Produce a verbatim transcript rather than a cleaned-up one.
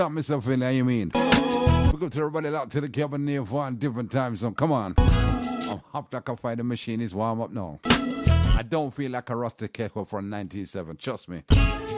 Got myself in there, you mean? We go to everybody out to the cabin near one different time zone. Come on. I'm hopped like a fighter machine is warm up now. I don't feel like a rusty kettle from nineteen oh seven. Trust me.